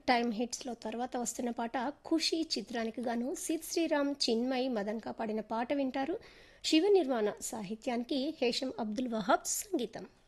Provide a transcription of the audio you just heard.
Time హిట్స్లో తర్వాత వస్తున్న పాట ఖుషి చిత్రానికి గాను సిద్ శ్రీరామ్ చిన్మయి మదన్కా పాడిన పాట వింటారు. శివ నిర్మాణ సాహిత్యానికి హేషం అబ్దుల్ వహాబ్ సంగీతం.